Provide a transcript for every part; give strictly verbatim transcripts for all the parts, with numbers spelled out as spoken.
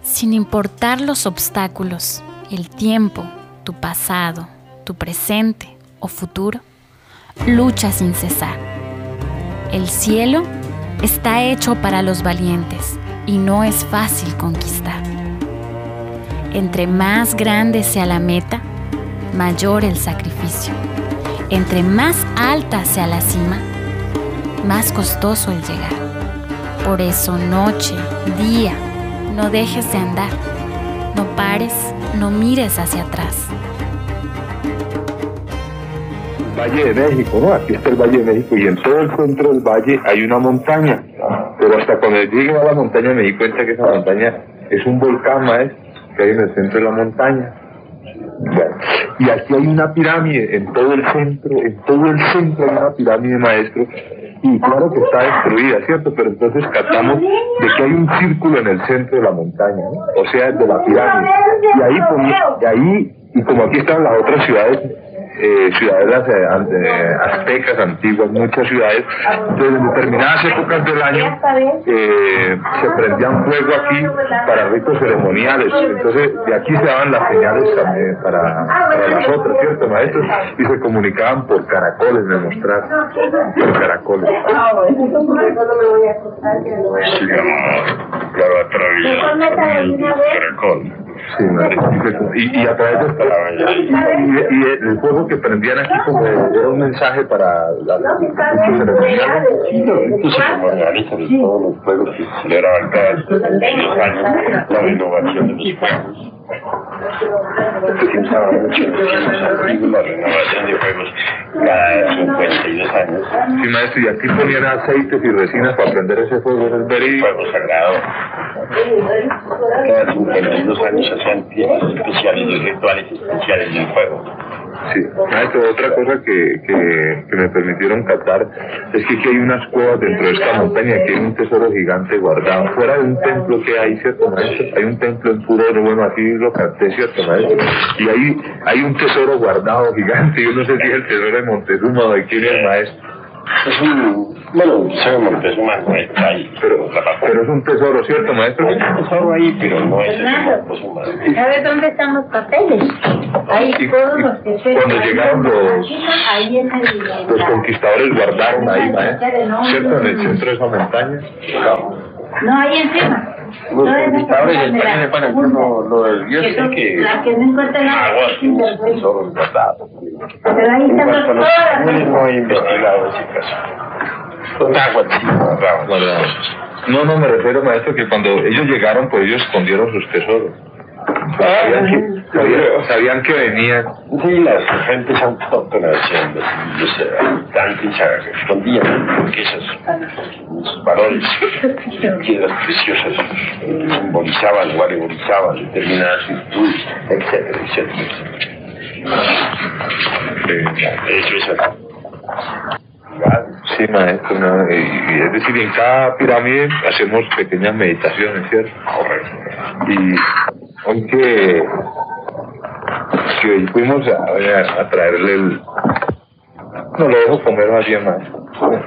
Sin importar los obstáculos, el tiempo, tu pasado, tu presente o futuro, lucha sin cesar. El cielo está hecho para los valientes y no es fácil conquistar. Entre más grande sea la meta, mayor el sacrificio. Entre más alta sea la cima, más costoso el llegar. Por eso noche, día, no dejes de andar. No pares, no mires hacia atrás. Valle de México, ¿no? Aquí está el Valle de México y en todo el centro del valle hay una montaña. Pero hasta cuando lleguen a la montaña me di cuenta que esa montaña es un volcán, maestro, que hay en el centro de la montaña. Bueno, y aquí hay una pirámide en todo el centro, en todo el centro hay una pirámide, maestro, y claro que está destruida, ¿cierto? Pero entonces captamos de que hay un círculo en el centro de la montaña, ¿no? O sea, el de la pirámide. Y ahí, y ahí, y como aquí están las otras ciudades, Eh, ciudades eh, aztecas antiguas, muchas ciudades, entonces en determinadas épocas del año eh, se prendían fuego aquí para ritos ceremoniales, entonces de aquí se daban las señales también para, para las otras, ¿cierto, maestros? Y se comunicaban por caracoles, me mostraron, por caracoles. Sí, claro, a través del caracol. Sí, y, y a través de esta, y, y el fuego que prendían aquí como era un mensaje para la ceremonial. Sí, los ritos ceremoniales, sobre todo los fuegos que se celebraban cada dos años, la renovación de los fuegos. Se usaba mucho en los tiempos antiguos la renovación de fuegos cada cincuenta y dos años. Sí, maestro, y aquí ponían aceites y resinas para prender ese fuego, es verídico. Fuego sagrado. Cada cincuenta y dos años hacían fiestas especiales y rituales especiales del fuego. Sí, maestro, otra cosa que, que, que me permitieron captar es que aquí hay unas cuevas dentro de esta montaña, aquí hay un tesoro gigante guardado, fuera de un templo que hay, ¿cierto, maestro? Hay un templo en puro oro, bueno, así lo capté, ¿cierto, maestro? Y ahí hay un tesoro guardado gigante, yo no sé si es el tesoro de Montezuma o de quién es, maestro. Es un, bueno, se Montezuma no está ahí, pero, pero es un tesoro, ¿cierto, maestro? Hay un tesoro ahí, pero no es el Montezuma. ¿Sabes dónde están los papeles? Ahí y, todos los que se... Cuando llegaron los, ahí en el, los conquistadores guardaron ahí, maestro, ¿cierto? En el centro de esa montaña. No, ahí encima. Los conquistadores españoles, bueno, lo, lo del Dios es que... La que no encuentra nada. Agua, los tesoros guardados. Pero ahí están los tesoros. No he investigado ese caso. Son aguas, sí, guardados. No, no, me refiero, maestro, que cuando ellos llegaron, pues ellos escondieron sus tesoros. Sabían que, sabían, sabían que venían. Sí, las gentes autóctonas, los habitantes escondían riquezas, sus valores, piedras preciosas, simbolizaban o alegorizaban determinadas virtudes, etcétera, etcétera. Eso es así. Sí, maestro, no, y, y es decir, en cada pirámide hacemos pequeñas meditaciones, ¿cierto? Correcto. Y aunque que hoy fuimos a, a, a traerle el... No lo dejo comer más bien, maestro.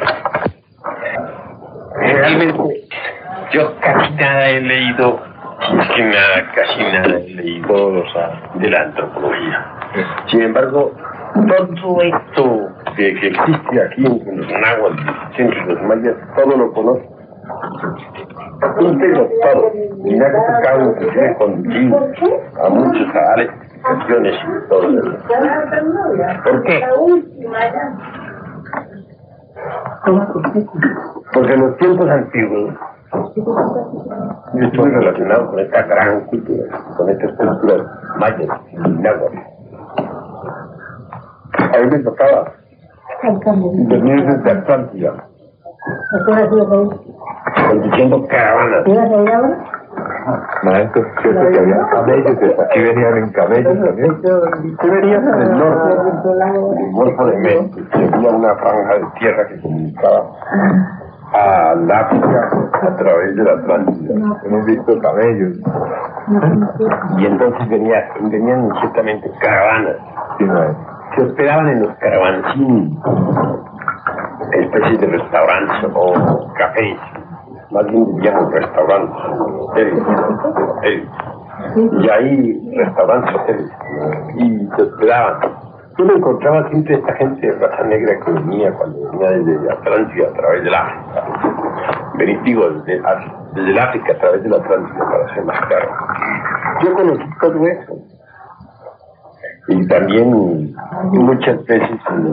Realmente, yo casi nada he leído, es que nada, casi nada he leído de la antropología. Sin embargo, todo esto que, que existe aquí en los náhuatl, en los mayas, todo lo conozco. Íntegro todo. Y me ha tocado inclusive conducir a muchos a explicaciones y todo eso. ¿Por qué? Porque en los tiempos antiguos yo estuve relacionado con esta gran cultura, con estas culturas mayas y náhuatl. A mí me tocaba venir desde Atlántida, conduciendo caravanas. Maestro, cierto que había camellos, aquí venían en camellos también. Sí, venían en el norte, el Golfo de México, que había una franja de tierra que comunicaba al África a través de la Atlántida. Hemos visto camellos. Y entonces venía, venían ciertamente caravanas. Sí, maestro. Se hospedaban en los caravancines, especies de restaurantes o cafés. más bien diríamos restaurantes, hoteles, hoteles. Y ahí restaurantes, hoteles, y se hospedaban. Yo me encontraba siempre esta gente de raza negra que venía cuando venía desde Atlántida a través del África. Venía, digo, desde, desde el África a través de la Atlántida, para ser más claro. Yo conocí todo eso. Y también muchas veces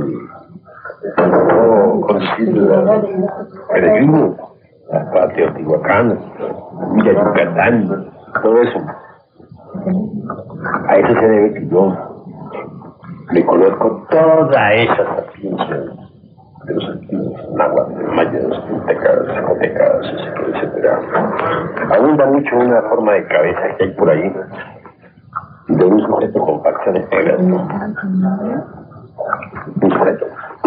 yo conocí a peregrinos hasta Teotihuacán, Villa Yucatán, todo eso. A eso se debe que yo me conozco toda esa sapiencia de los antiguos náhuatl, de mayas, aztecas, zapotecas, etcétera, etcétera. Abunda mucho una forma de cabeza que hay por ahí, de un sujeto con facciones negras. Un sujeto.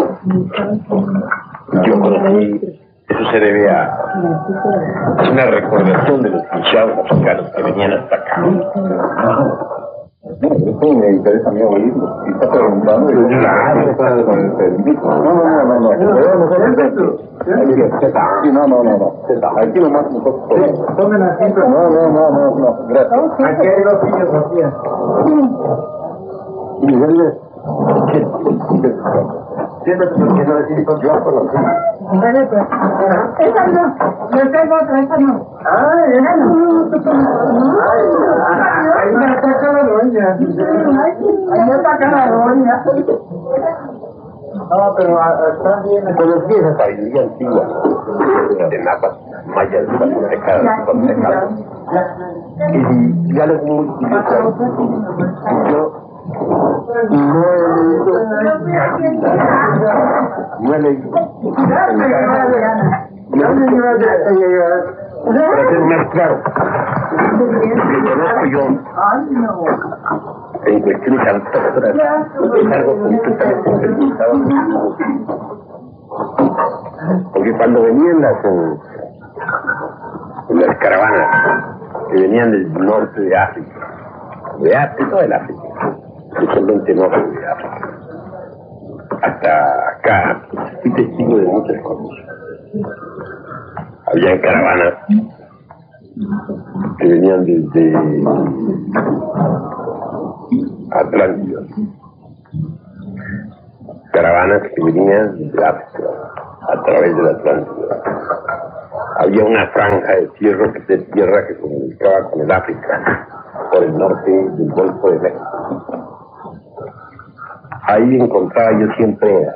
Yo conocí, eso se debe a una recordación de los hinchados africanos que venían hasta acá. No, eso me interesa a mí oírlo. Y está preguntando y yo claro, claro, con el permiso. No, no, no, no, no. Sí, no, no, no, no. Aquí nomás nosotros podemos. Tomen asiento. No, no, no, no, no. Gracias. Aquí hay dos filosofías. Y verles. Siéntate porque no decís con Yo conocí. Esa no, yo tengo otra, esa no. Ah, esa no. Ahí me ataca la doña. Ahí me ataca la doña. No, pero están bien. Conocí esa sabiduría antigua de náhuatl, mayas, zapotecas, zapotecas. Y ya lo muy curioso. Yo no he leído, no he leído. Para ser más claro, lo que conozco yo en cuestiones autóctonas es algo completamente experimentado. Porque cuando venían las, eh, las caravanas que venían del norte de África, de África, todo el África, especialmente norte de África, hasta acá, fui testigo de muchas cosas. Había caravanas que venían desde Atlántida, caravanas que venían desde África a través de la Atlántida. Había una franja de tierra, de tierra que comunicaba con el África por el norte del Golfo de México. Ahí encontraba yo siempre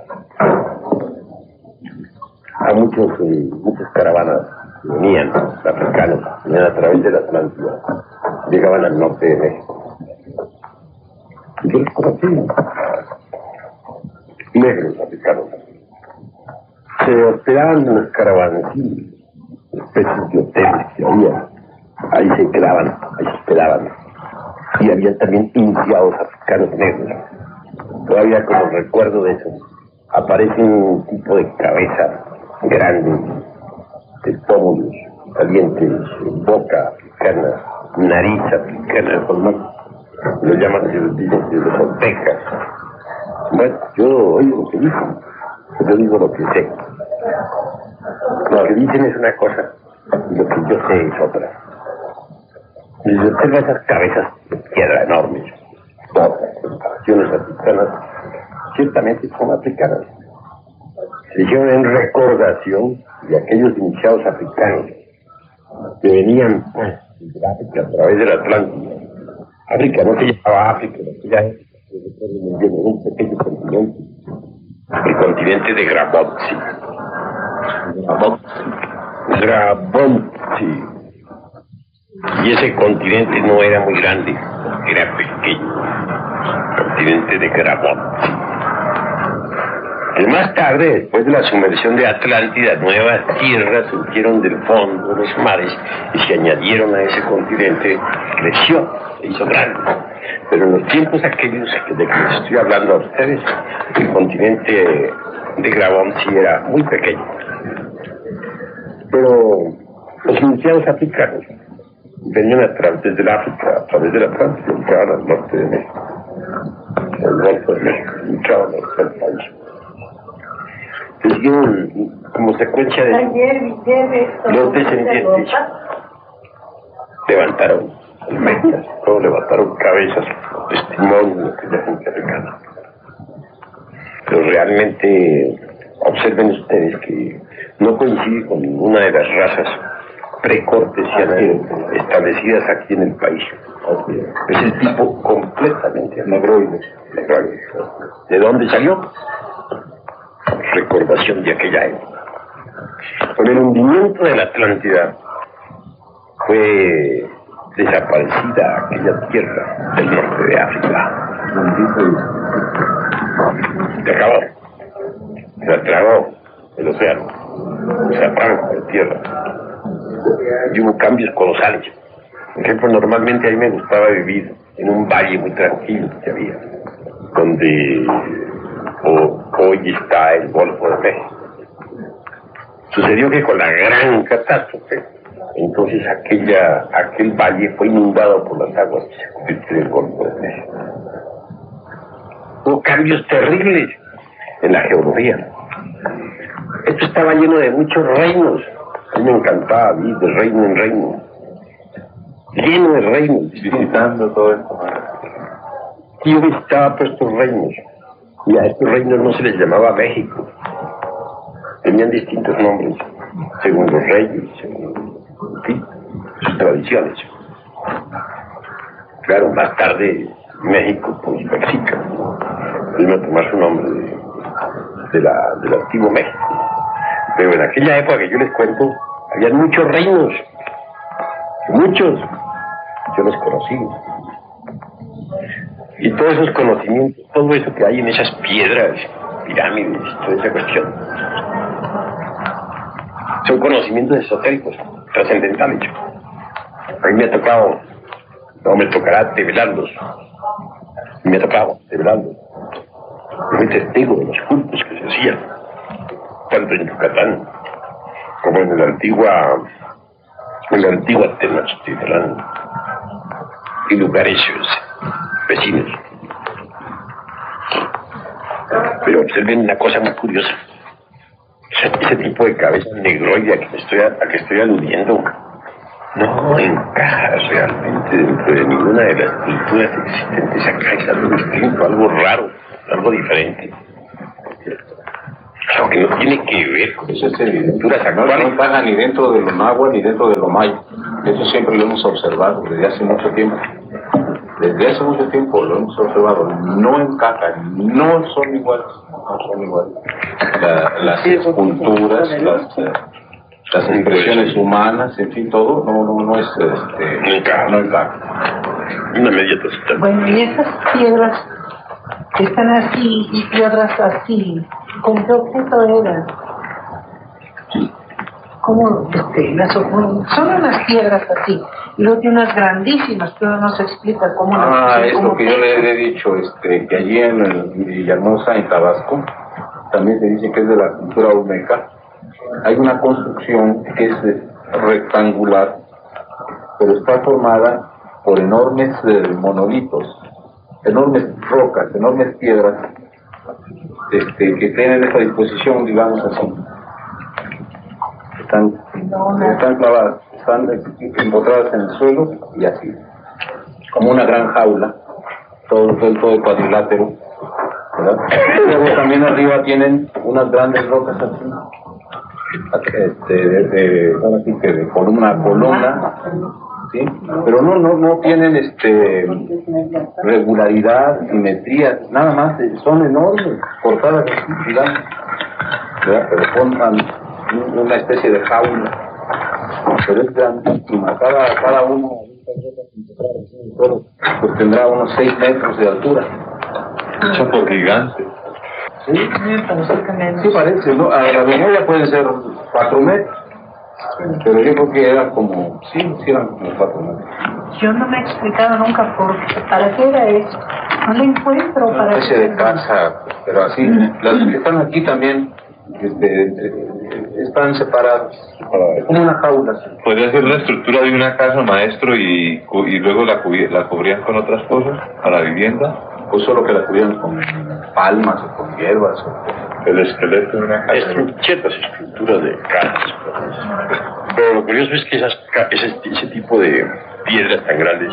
a muchos, eh, muchas caravanas que venían, africanos, venían a través de la Atlántida, llegaban al norte de México. Y yo los conocí, negros africanos. Se hospedaban en las caravanas, especies de hoteles que había. Ahí se quedaban, ahí se hospedaban. Y había también iniciados africanos negros. Todavía como recuerdo de eso, aparece un tipo de cabeza grande, de pómulos calientes, boca africana, nariz africana, lo llaman de, de, de los aztecas. Bueno, yo oigo lo que dicen, yo digo lo que sé. Lo que dicen es una cosa, y lo que yo sé es otra. Y se observa esas cabezas de piedra enormes, todas las naciones africanas, ciertamente son africanas. Se hicieron en recordación de aquellos iniciados africanos que venían pues, de África a través del Atlántico. África no se llamaba África, no ya es un pequeño continente, el continente de Grabovci. Grabovci. Grabovci. Y ese continente no era muy grande, era pequeño, el continente de Grabovci. Y más tarde, después de la sumersión de Atlántida, nuevas tierras surgieron del fondo de los mares y se añadieron a ese continente, creció, se hizo grande. Pero en los tiempos aquellos de que les estoy hablando a ustedes, el continente de Grabovci era muy pequeño. Pero los iniciados africanos venían a través del África, a través del Atlántico, entraban al norte de México, al norte de México, entraban al norte del país. Siguieron como secuencia de los descendientes. Levantaron almejas, todos levantaron cabezas, testimonios de la gente africana. Pero realmente observen ustedes que no coincide con ninguna de las razas precortesianas establecidas aquí en el país. Es el tipo completamente negroide. ¿De dónde salió? Recordación de aquella época. Con el hundimiento de la Atlántida fue desaparecida aquella tierra del norte de África. Se acabó. Se tragó el océano. Se apagó la tierra. Y hubo cambios colosales. Por ejemplo, normalmente a mí me gustaba vivir en un valle muy tranquilo que había, donde o, hoy está el Golfo de México. Sucedió que con la gran catástrofe, entonces aquella, aquel valle fue inundado por las aguas que se convirtió en el Golfo de México. Hubo cambios terribles en la geografía. Esto estaba lleno de muchos reinos. A mí me encantaba vivir de reino en reino. Lleno de reinos. Visitando todo esto. Y yo visitaba todos estos reinos. Y a estos reinos no se les llamaba México. Tenían distintos nombres, según los reyes, según, en fin, sus tradiciones. Claro, más tarde México, pues Mexica, vino a tomar su nombre de, de la, del antiguo México. Pero en aquella época que yo les cuento, había muchos reinos, muchos, yo los conocí. Y todos esos conocimientos, todo eso que hay en esas piedras, pirámides, toda esa cuestión, son conocimientos esotéricos, trascendentales. A mí me ha tocado, no me tocará develarlos, me ha tocado develarlos. Yo soy testigo de los cultos que se hacían, tanto en Yucatán como en la antigua, en la antigua Tenochtitlán y lugares vecinos. Pero observen una cosa muy curiosa. Ese, ese tipo de cabeza negroide a que, estoy, a que estoy aludiendo no encaja realmente dentro de ninguna de las culturas existentes acá. Es algo distinto, algo raro, algo diferente. Algo que no tiene que ver con esas culturas actuales. No encaja ni dentro de lo náhuatl ni dentro de lo maya. Eso siempre lo hemos observado desde hace mucho tiempo. Desde hace mucho tiempo lo hemos observado. No encajan, no son iguales. No son iguales. La, las culturas, las, las expresiones humanas, en fin, todo no, no, no es este, no encaja. No encaja. Una media tacita. Bueno, y esas piedras que están así y piedras así, ¿con qué objeto eran? ¿Cómo? Este, las, son unas piedras así, y luego tiene unas grandísimas, pero no se explica cómo las... Ah, es cómo lo que yo le he dicho, este, que allí en el Villahermosa, en Tabasco, también se dice que es de la cultura olmeca. Hay una construcción que es rectangular, pero está formada por enormes eh, monolitos, enormes rocas, enormes piedras, este, que tienen esa disposición, digamos así. Están, están clavadas, están empotradas en el suelo y así, como una gran jaula, todo, todo, todo cuadrilátero, ¿verdad? Y luego también arriba tienen unas grandes rocas así, este, de, de, así que de columna a columna, ¿sí? Pero no, no, no tienen este regularidad, simetría, nada más, son enormes, cortadas así, gigantes, ¿verdad? Pero forman una especie de jaula, pero es grandísima, cada, cada una pues tendrá unos seis metros de altura. Hecha por gigantes. Sí, me parece que menos. Sí parece, ¿no? A la memoria pueden ser cuatro metros, pero yo creo que eran como, sí, sí eran como cuatro metros. Yo no me he explicado nunca por para qué era eso. No lo encuentro Una para especie qué. de casa, pero así, las que están aquí también, este, están separadas, como una jaula. Podría ser la estructura de una casa, maestro, y, y luego la, la cubrían con otras cosas para la vivienda. O solo que la cubrían con palmas o con hierbas o con El esqueleto de una casa. Estru ciertas estructuras de casas. Pero lo curioso es que esas, ese, ese tipo de piedras tan grandes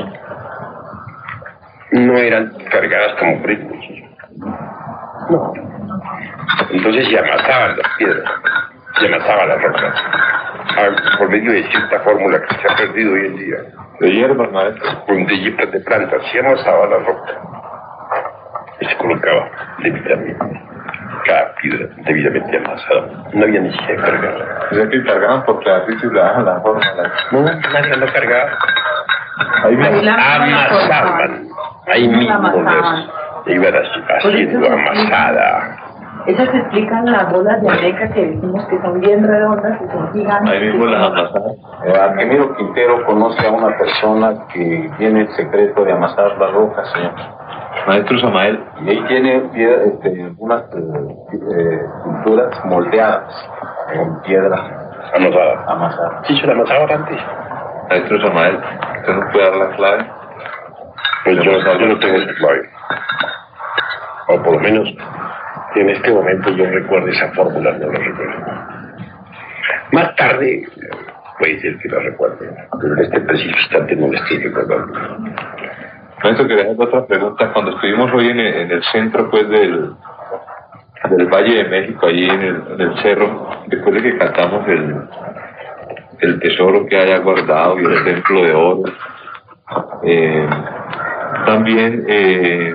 no eran cargadas como brincos. No. Entonces se amasaban las piedras, se amasaban las rocas, por medio de cierta fórmula que se ha perdido hoy en día. De hierbas, maestro. De hierbas de plantas, se amasaba la roca y se colocaba debidamente, cada piedra debidamente amasada. No había necesidad de cargarla. O sea que cargaban por pedacitos y le daban la forma. La... No, nadie la cargaba. Ahí me... Amasaban. Ahí mismo le iban haciendo amasada. Esas explican las bolas de areca que decimos que son bien redondas y son gigantes. Ahí mismo las amasaban. Eh, Arquimiro Quintero conoce a una persona que tiene el secreto de amasar las rocas, señor. Maestro Samael. Y ahí tiene piedra, este, unas eh, pinturas moldeadas en piedra Amasada. amasada. Sí, se la amasaban antes. Maestro Samael, ¿usted nos puede dar la clave? Pues yo, yo no tengo esa clave. O por lo menos en este momento yo recuerdo esa fórmula, no la recuerdo. Más tarde puede ser que la recuerde, pero en este preciso instante no la estoy recordando. Maestro, quería hacer otra pregunta. Cuando estuvimos hoy en el, en el centro pues del, del Valle de México, allí en el, en el cerro, después de que cantamos el, el tesoro que haya guardado y el templo de oro, eh, también eh,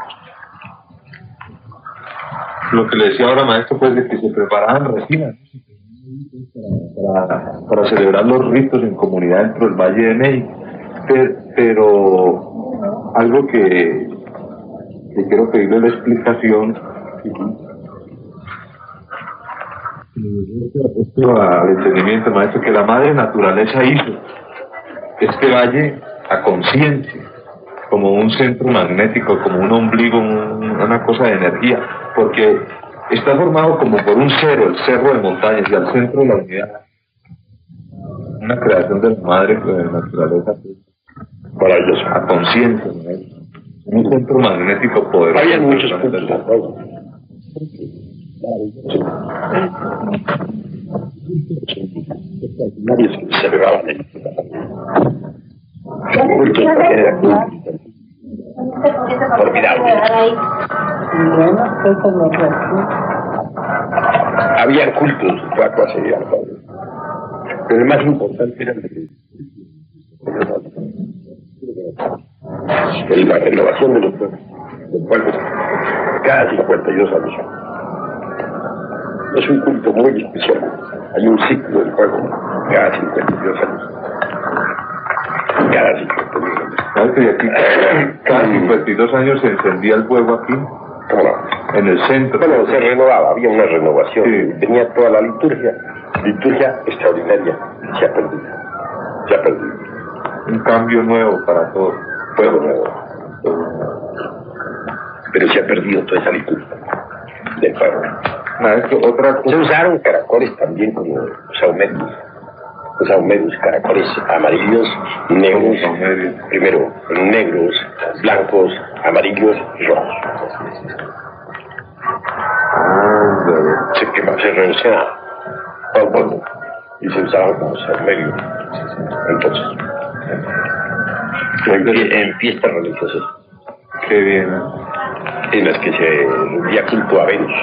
lo que le decía ahora, maestro, pues de que se preparaban resinas para, para celebrar los ritos en comunidad dentro del Valle de México, pero, pero algo que, que quiero pedirle la explicación esto al entendimiento, maestro, que la madre naturaleza hizo este valle a conciencia, como un centro magnético, como un ombligo, un, una cosa de energía, porque está formado como por un cero, el cerro de montañas, y al centro de la unidad, una creación de la madre de la naturaleza Maravilloso. a conciencia, ¿no? Un centro magnético poderoso. Había muchos puntos de fuego. Nadie se pegaba en él. Cultos también era cultos. Formidable. Había cultos, toda clase de algo. Pero el más importante era el de la renovación de los pueblos, los pueblos cada cincuenta y dos años. Es un culto muy especial. Hay un ciclo del fuego cada cincuenta y dos años. Cada cincuenta y dos años. ¿Sabes que aquí cada cincuenta y dos años se encendía el fuego aquí? ¿Cómo no? En el centro. Bueno, se renovaba, había una renovación. Sí. Tenía toda la liturgia. Liturgia extraordinaria. Se ha perdido. Se ha perdido. Un cambio nuevo para todos. Fuego nuevo. Pero se ha perdido toda esa liturgia del fuego. Maestro, otra cosa. Se usaron caracoles también como saumerios. Los saumerios, caracoles amarillos, negros, primero negros, blancos, amarillos y rojos. Se quema, se reducía al polvo y se usaban como saumerio. Entonces, en, en fiestas religiosas. Qué bien, ¿eh? En las que se rendía culto a Venus.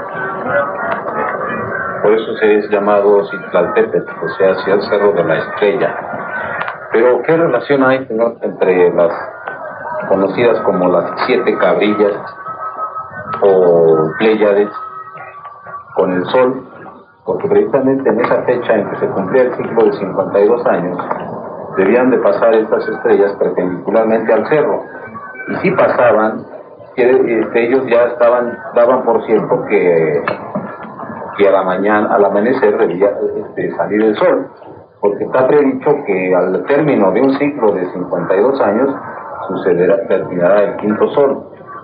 Por eso se es llamado Citlaltépetl, o sea, hacia el cerro de la estrella. Pero, ¿qué relación hay, señor, entre las conocidas como las siete cabrillas o Pléyades con el sol? Porque precisamente en esa fecha en que se cumplía el ciclo de cincuenta y dos años, debían de pasar estas estrellas perpendicularmente al cerro. Y si pasaban, que, este, ellos ya estaban, daban por cierto que, que a la mañana, al amanecer debía este, salir el sol, porque está predicho que al término de un ciclo de cincuenta y dos años sucederá, terminará el quinto sol.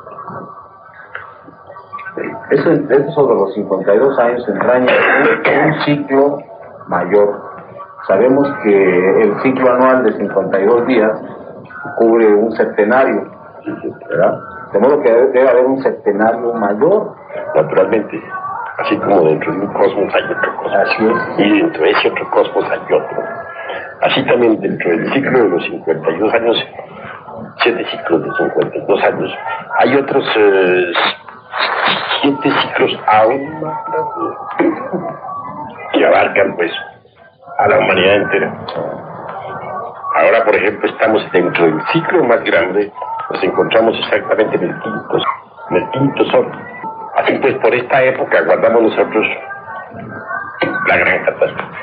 Eso, eso sobre los cincuenta y dos años entraña un, un ciclo mayor. Sabemos que el ciclo anual de cincuenta y dos días cubre un septenario, ¿verdad? De modo que debe, debe haber un septenario mayor. Naturalmente. Así como dentro de un cosmos hay otro cosmos, y dentro de ese otro cosmos hay otro. Así también dentro del ciclo de los cincuenta y dos años, siete ciclos de cincuenta y dos años, hay otros eh, siete ciclos aún más grandes que abarcan pues a la humanidad entera. Ahora, por ejemplo, estamos dentro del ciclo más grande, nos encontramos exactamente en el quinto, en el quinto sol. Así pues, por esta época guardamos nosotros la gran catástrofe.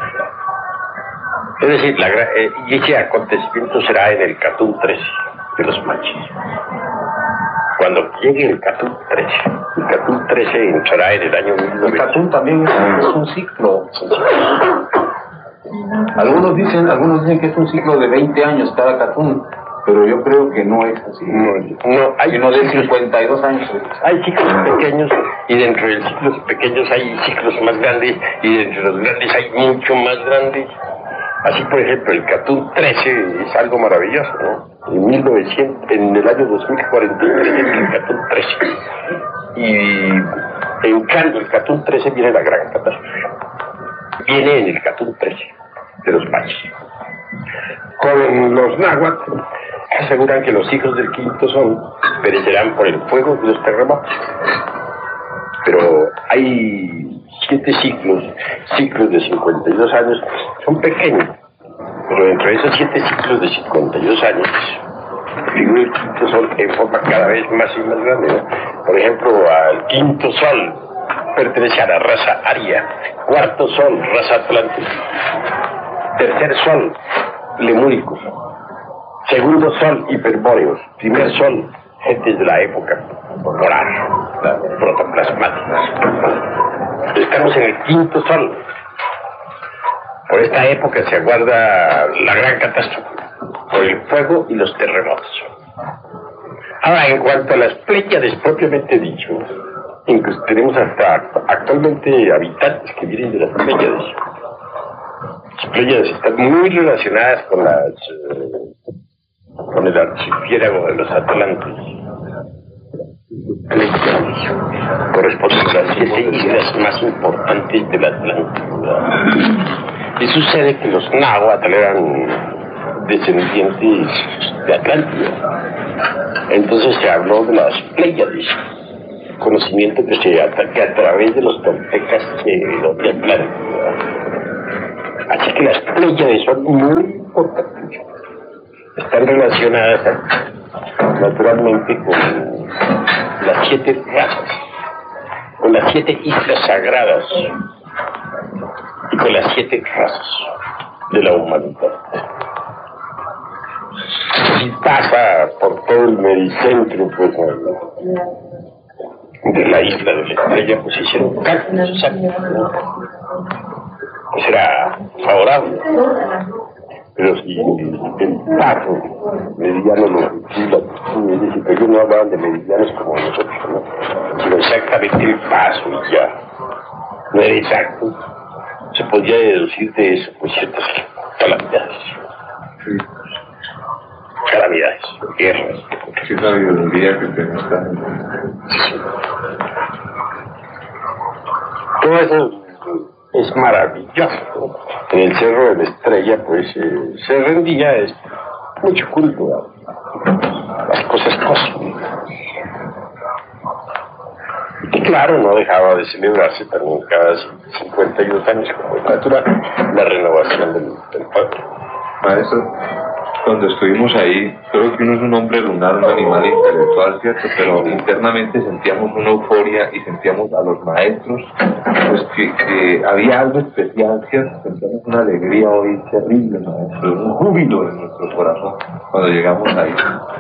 Es decir, la, eh, y ese acontecimiento será en el Catún trece de los Machis. Cuando llegue el Catún trece, el Catún trece entrará en el año mil novecientos. El Catún también es un ciclo. Algunos dicen, algunos dicen que es un ciclo de veinte años cada Catún, pero yo creo que no es así. No, no hay no de cincuenta y dos años. Hay ciclos pequeños y dentro de los ciclos pequeños hay ciclos más grandes y dentro de los grandes hay mucho más grandes. Así, por ejemplo, el Catún trece es algo maravilloso, ¿no? En mil novecientos, en el año dos mil cuarenta y tres es el Catún trece. Y en cambio, el Catún trece viene la gran catástrofe. Viene en el Catún trece de los Machis. Con los náhuatl aseguran que los hijos del quinto sol perecerán por el fuego y los terremotos. Pero hay siete ciclos, ciclos de cincuenta y dos años, son pequeños. Pero dentro de esos siete ciclos de cincuenta y dos años, figura el quinto sol en forma cada vez más y más grande, ¿no? Por ejemplo, al quinto sol pertenece a la raza aria, cuarto sol, raza atlántica, tercer sol, lemúricos, segundo sol, hiperbóreos, primer sol, gentes de la época polar, protoplasmáticas. Estamos en el quinto sol. Por esta época se aguarda la gran catástrofe, por el fuego y los terremotos. Ahora, en cuanto a las Pléyades propiamente dicho, incluso tenemos hasta actualmente habitantes que vienen de las Pléyades. Las Pléyades están muy relacionadas con las eh, con el archipiélago de los Atlantes. Pléyades corresponden a las siete islas más importantes del Atlántico. Y sucede que los náhuatl eran descendientes de Atlántida. Entonces se habló de las Pléyades, conocimiento que se ata que a través de los toltecas se dio de Atlántida. Así que las Pléyades son muy importantes. Están relacionadas naturalmente con las siete razas, con las siete islas sagradas y con las siete razas de la humanidad. Si pasa por todo el mericentro, pues, de la isla de la Estrella, pues hicieron cálculos exactos, pues era favorable. Pero si el paso meridiano longitud, latitud, pero ellos no hablaban de meridianos como nosotros, ¿no? Sino exactamente el paso y ya. No era exacto. Se podía deducir de eso pues ciertas calamidades. Sí. Calamidades, guerras. Sí, la biología que tenemos también. Todo eso es maravilloso. En el Cerro de la Estrella, pues, eh, se rendía es, mucho culto a las cosas cósmicas. Y claro, no dejaba de celebrarse también cada cincuenta y dos años, como es natural, la renovación del, del pueblo. Maestro, cuando estuvimos ahí, creo que uno es un hombre lunar, un animal intelectual, ¿cierto? Pero internamente sentíamos una euforia y sentíamos a los maestros, pues que, que había algo especial, ¿cierto? Sentíamos una alegría hoy terrible, maestro, un júbilo en nuestro corazón cuando llegamos ahí.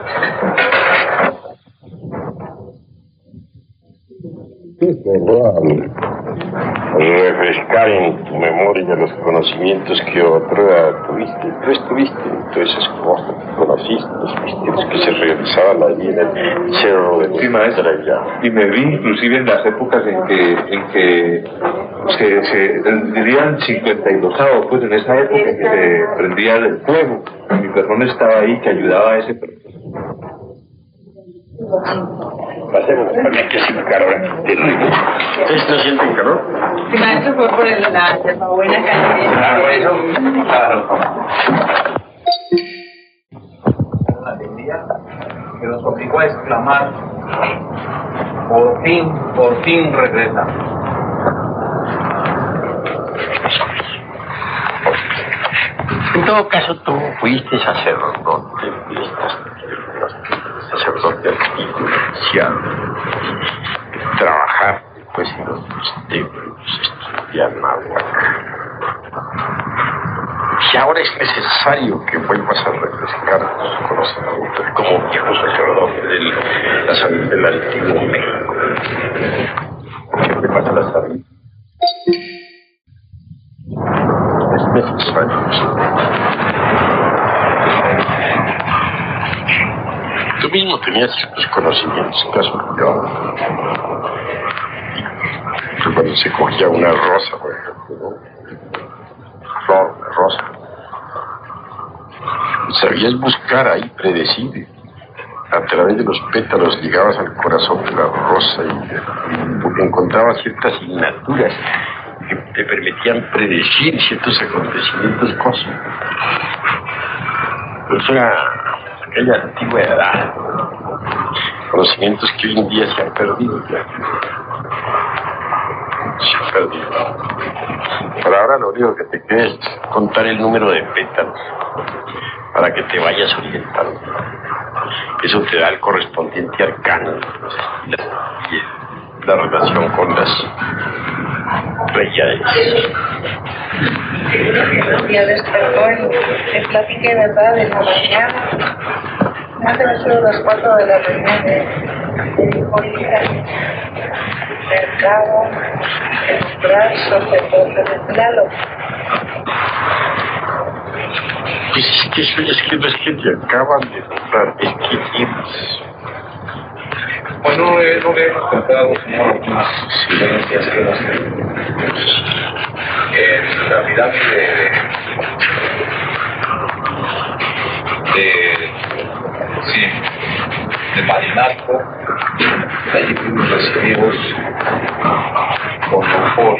Refrescar en tu memoria los conocimientos que otra tuviste. Tú estuviste en todas esas cosas que conociste, los misterios que se realizaban allí en el cerro de sí, maestro. Y me vi inclusive en las épocas en que, en que se, se dirían cincuenta y dos, pues en esa época en que se prendía el fuego. Mi persona estaba ahí que ayudaba a ese proceso. Pasemos para mí que hace un calor. ¿Ustedes no sienten calor? Sí, maestro, fue por el, la buena calidad. Claro, eso. Claro. Una alegría que nos obligó a exclamar: por fin, por fin regresa. En todo caso, tú fuiste sacerdote de estas tierras, sacerdote artificial, trabajar pues en los templos, estudiar náhuatl. Y ahora es necesario que vuelvas a refrescar tus conocimientos como viejo sacerdote de la salud del antiguo México. ¿Qué te pasa la salud? Es necesario. Tú mismo tenías ciertos conocimientos que has olvidado. Que cuando se cogía una rosa, por ejemplo, ¿no? Flor, una rosa, sabías buscar ahí, predecir. A través de los pétalos llegabas al corazón de la rosa y encontrabas ciertas signaturas que te permitían predecir ciertos acontecimientos cósmicos. Eso era aquella antigüedad, conocimientos que hoy en día se han perdido ya. Se han perdido. Por ahora lo único que te queda es contar el número de pétalos para que te vayas orientando. Eso te da el correspondiente arcano y la relación con las Pleiades. Ya despertó en, en plática y verdad en la mañana. Más de ser las cuatro de la mañana de Hipólita. Mercado, el brazo, sacerdote de Tlaloc. Pues es que eso es que no es que te acaban de nombrar, es que tienes. Bueno, eh, no le hemos contado, señor, algunas vivencias que hemos tenido. En la pirámide de, de, sí, de Marinalco, allí fuimos recibidos con honor.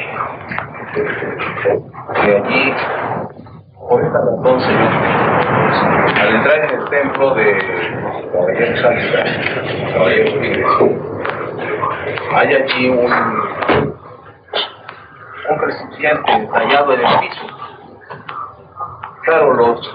Y allí, por esta razón, señor, al entrar en el templo de Caballero Santa, Caballero Tigres, hay allí un, un recipiente tallado en el piso. Claro, los